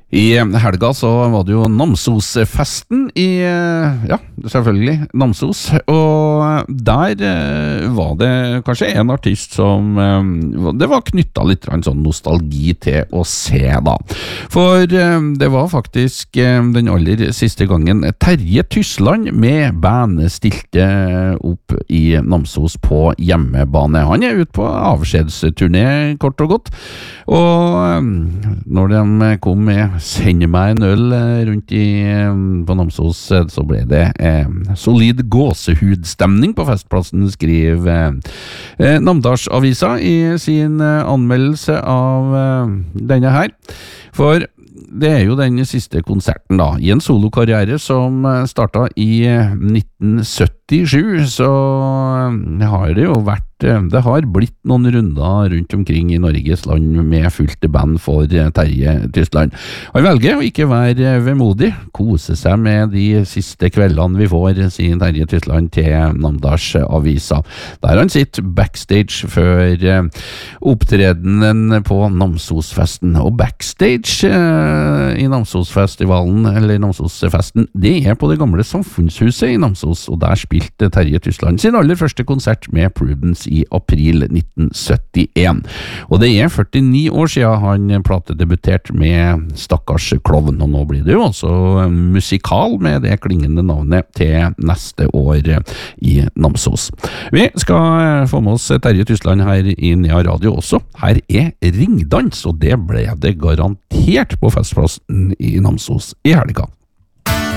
I helga så var det jo Namsos-festen i, ja, selvfølgelig, Namsos, og der var det kanskje en artist som det var knyttet litt sånn nostalgi til å se da. For det var faktisk den aller siste gangen Terje Tysland med band stilte opp i Namsos på hjemmebane. Han ute på avskjedsturné kort og godt, og når de kom med «Send meg en øl» rundt på Namsos, så ble det solid gåsehudstemning på festplassen, skriver Namdalsavisa i sin anmeldelse av denne her. For det jo den siste konserten da, i en solokarriere som startet i 1977, så har det jo vært det har blitt noen runder rundt omkring i Norges land med fullt band for Terje Tysland. Han velger å ikke være vemodig, kose seg med de siste kveldene vi får, sier Terje Tysland til Namdalsavisa, der han sitter backstage før opptredenen på Namsosfesten. Og backstage i Namsosfestivalen, eller Namsosfesten, det på det gamle samfunnshuset i Namsos, og der spilte Terje Tysland sin aller første konsert med Prudence i april 1971. Og det 49 år siden han platedebuterte med Stakkars klovn, og nå blir det jo også musikal med det klingende navnet til neste år i Namsos. Vi skal få med oss Terje Tysland her i Nea Radio også. Her ringdans, og det ble det garantert på festplassen i Namsos i helga.